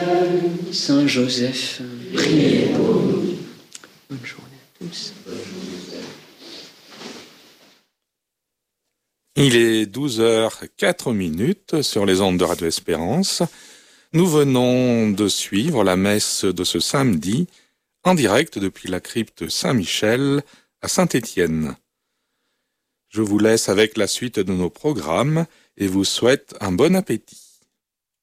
Saint Joseph, priez pour nous. Bonne journée à tous. Il est 12h04 sur les ondes de Radio Espérance. Nous venons de suivre la messe de ce samedi en direct depuis la crypte Saint-Michel à Saint-Étienne. Je vous laisse avec la suite de nos programmes et vous souhaite un bon appétit.